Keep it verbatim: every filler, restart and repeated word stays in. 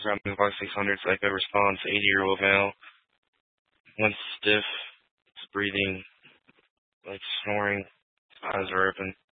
Grab me by six hundred, psycho response, eighty-year-old male. One stiff, it's breathing, like snoring, eyes are open.